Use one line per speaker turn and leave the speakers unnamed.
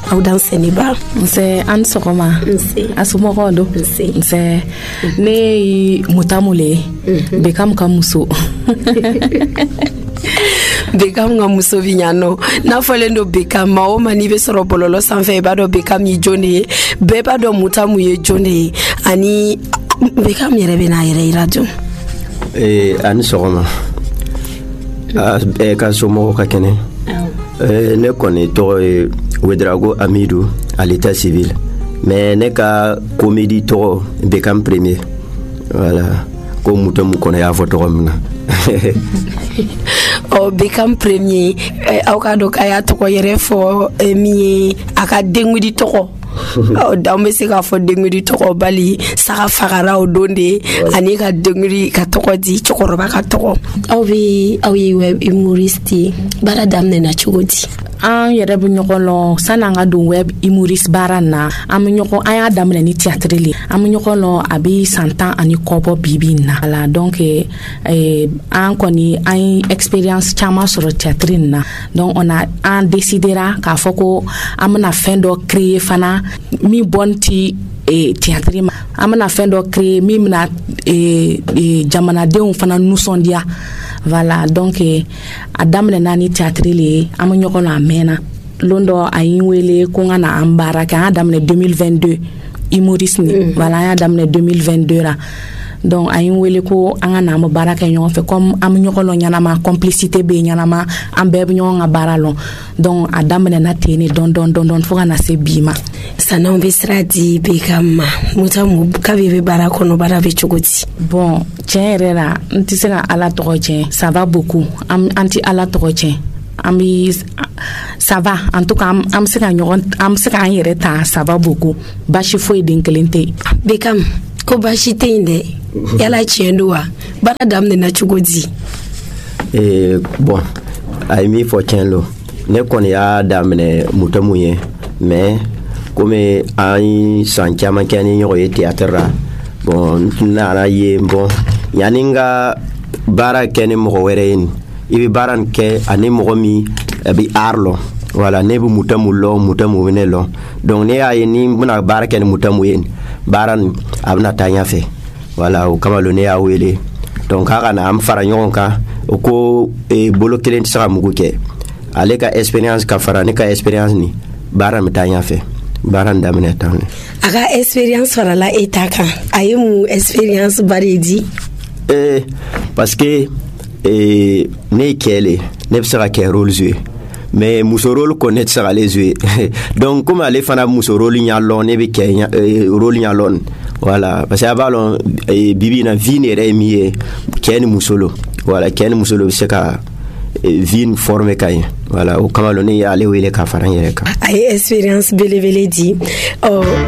aw dan seniba
nse an sɔgɔma asumɔgɔw do nse ne mutamule Bekam ka muso
Bekam ka muso bi ɲano n'a fɔlen do Bekam ma o ma n'i bɛ sɔrɔ bɔlɔlɔ sanfɛ i b'a dɔn Bekam ye jɔn de ye bɛɛ b'a dɔn Mutamu ye jɔn de ye ani Bekam yɛrɛ bɛ n'a yɛrɛ yira dun
ani sɔgɔma ka somɔgɔw ka kɛnɛ ne kɔni tɔgɔ ye Wedrago Amidou à l'état civil mais ne ka comédie tɔgɔ Bekam premier voilà ko Mutamu kɔnɔ y'a fɔ tɔgɔ min na
Bekam premier aw ka dɔn k'a y'a tɔgɔ yɛrɛ fɔ min ye a ka dengudi tɔgɔ dan bɛ se k'a fɔ dengudi tɔgɔ bali saga fagara o don de ani ka dengudi ka tɔgɔ di cɛkɔrɔba ka tɔgɔ aw ye web humoriste baara daminɛna cogo di
an yɛrɛ bɛ ɲɔgɔn lɔn san'an ka don web humoriste baara na an y'a daminɛ ni théâtre le an bɛ ɲɔgɔn lɔn a bɛ san 10 ani kɔ bɔ bibi na voilà donc an kɔni an ye expérience caman sɔrɔ théâtre na donc an décidera k'a fɔ ko an bɛna fɛn dɔ créer fana min bɔn ti théâtre ma an bɛna fɛn dɔ créer min bɛna jamanadenw fana nisɔndiya voilà donc a daminɛna ni théâtre le ye an bɛ ɲɔgɔn na a mɛnna lon dɔ a yi wele ko n ka na an baara kɛ an y'a daminɛ 2022 humorisme voilà an y'a daminɛ 2022 la donc a yi wele ko an ka na an bɛ baara kɛ ɲɔgɔn fɛ comme an bɛ ɲɔgɔn lɔn ɲanama complicité bɛ ɲanama an bɛɛ bɛ ɲɔgɔn ka baara lɔn donc a daminɛna ten ne dɔn fo ka na se bi ma
san'anw bɛ sira di Bekam ma Mutamu kabi bɛ baara kɔnɔ baara bɛ cogo di
bon tiɲɛ yɛrɛ la n tɛ se ka Ala tɔgɔ tiɲɛ ça va beaucoup an tɛ Ala tɔgɔ tiɲɛ an bɛ ça va en tout cas an bɛ se k'an yɛrɛ ta ça va beaucoup baasi foyi den kelen tɛ yen
Bekam ko baasi tɛ yen dɛ yala tiɲɛ do wa baara daminɛna cogo di
bon a ye min fɔ tiɲɛ lo ne kɔni y'a daminɛ Mutamu ye mais komi an ye san caman kɛ ni ɲɔgɔn ye théâtre la bon n nana ye bon yanni n ka baara kɛ ni mɔgɔ wɛrɛ ye i bɛ baara nin kɛ ani mɔgɔ min a bɛ art lɔn voilà ne bɛ Mutamu lɔn Mutamu bɛ ne lɔn donc ne y'a ye ni n bɛna baara kɛ ni Mutamu ye baara nin a bɛna taa ɲɛfɛ voilà o kama ne y'a wele donc k'a ka na an fara ɲɔgɔn kan o ko bolo kelen tɛ se ka mugu kɛ ale ka expérience ka fara ne ka expérience ni baara bɛ taa ɲɛfɛ baara in daminɛ tan
a ka expérience farala e ta kan a ye mun expérience bari di
parce que ne ye cɛ le ne bɛ se ka kɛ rôle jouer mais muso rôle ko ne tɛ se k'ale jouer donc comme ale fana muso rôle ɲa lɔn ne bɛ kɛ rôle ɲa lɔn voilà parce que a b'a lɔn bibi in na vie ni yɛrɛ ye min ye cɛ ni muso lo voilà cɛ ni muso lo bɛ se ka vie ni former ka ɲɛ voilà o kama ne y'ale wele ka fara n yɛrɛ kan
a ye expérience belebele di